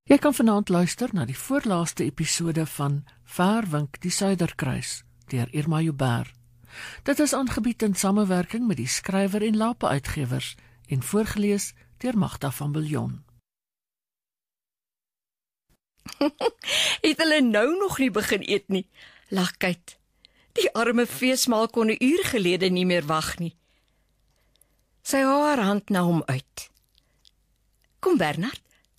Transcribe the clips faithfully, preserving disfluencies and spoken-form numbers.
Jy kan vanaand luister na die voorlaaste episode van Verwink die Suiderkruis deur Irma Joubert. Dit is aangebied in samewerking met die skrywer en Lape Uitgewers en voorgelees deur Magda van Biljon. Het hulle nou nog nie begin eet nie, lag Kate. Die arme feesmaal kon 'n uur gelede nie meer wag nie. Sy hou haar hand na hom uit. Kom Bernard.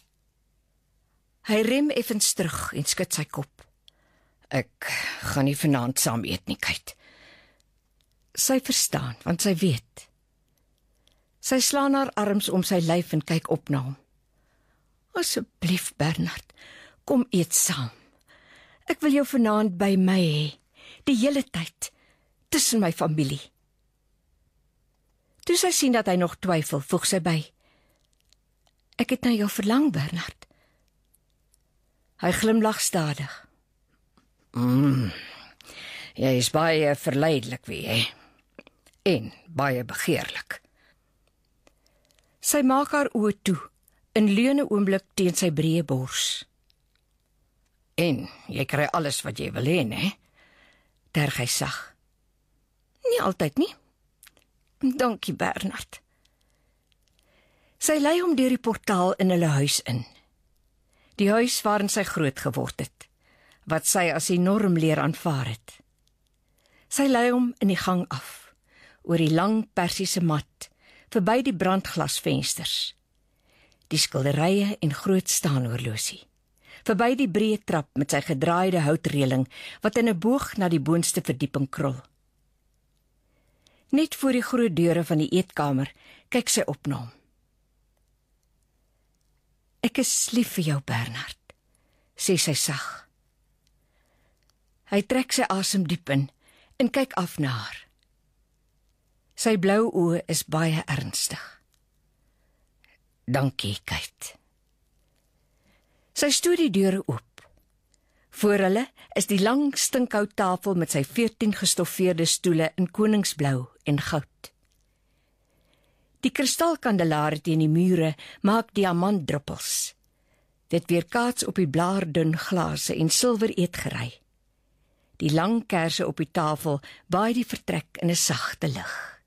Hy rem effens terug en skud sy kop. Ek gaan nie vanaand saam eet nie, Kate. Sy verstaan, want sy weet. Sy slaan haar arms om sy lyf en kyk op na hom. Asseblief, Bernard, kom eet saam. Ek wil jou vanaand by my hê, die hele tyd, tussen my familie. Toe sy sien dat hy nog twyfel, voeg sy by. Ek het na jou verlang, Bernard. Hy glimlag stadig. Mm, jy is baie verleidelik, wie jy, en baie begeerlik. Sy maak haar oë toe, en leun 'n oomblik teen sy breë bors. En jy kry alles wat jy wil hê, né? Terg hy sag. Nie altyd nie. Dankie, Bernard. Sy lei hom deur die portaal in hulle huis in. Die huis waarin sy groot geword het, wat sy as enorm leer aanvaar het. Sy lei hom in die gang af, oor die lang persiese mat, verby die brandglasvensters, die skilderye en groot staanhorlosie, verby die breë trap met sy gedraaide houtreëling wat in 'n boog na die boonste verdieping krol. Net voor die groot deure van die eetkamer kyk sy op na hom. Ek is lief vir jou, Bernard, sê sy sag. Hy trek sy asem diep in en kyk af na haar. Sy blou oë is baie ernstig. Dankie, Kate. Sy stoot die deure oop. Voor hulle is die lang stinkhouttafel met sy veertien gestoffeerde stoele in koningsblou en goud. Die kristalkandelare teen die mure maak diamantdruppels. Dit weerkaats op die blaardun glase en silwer eetgerei. Die lang kerse op die tafel baai die vertrek in 'n sagte lig.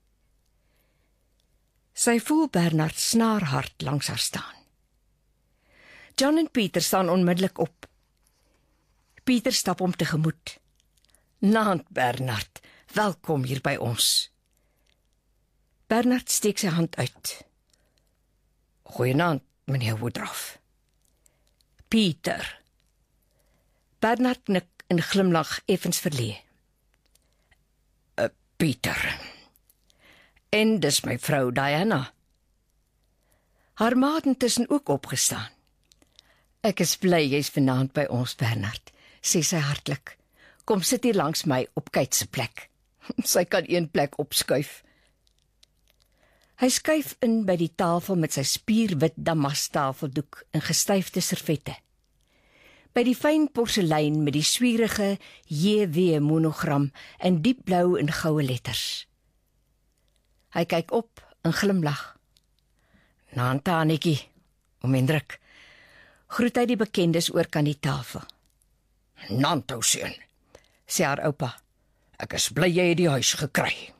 Sy voel Bernard snaarhard langs haar staan. John en Pieter staan onmiddellik op. Pieter stap hom tegemoet. Naand, Bernard, welkom hier by ons. Bernard steek sy hand uit. Goeienaand, meneer Woodruff. Pieter. Bernard knik en glimlag effens verlee. Uh, Pieter. En dis my vrou Diana. Haar maat intussen ook opgestaan. Ek is bly jy's vanaand by ons, Bernard, sê sy hartlik. Kom sit hier langs my op Kate se plek. Sy kan een plek opskuif. Hy skuif in by die tafel met sy spierwit damastafeldoek en gestyfde servette. By die fyn porselein met die swierige J W monogram in diepblou en goue letters. Hy kyk op en glimlag. Naand Tanetjie, om indruk, groet hy die bekendes oor kan die tafel. Naand ou seun, sê haar oupa, ek is bly jy het die huis gekry.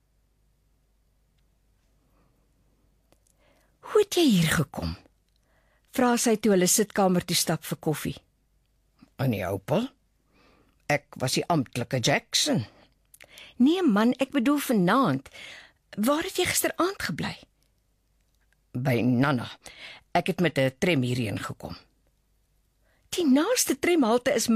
Hoe het jy hier gekom? Vra sy toe hulle sitkamer toe stap vir koffie. En die oupa? Ek was die amptelike Jackson. Nee man, ek bedoel vanaand. Waar het jy gisteraand gebly? By Nana. Ek het met 'n tram hierheen gekom. Die naaste tramhalte is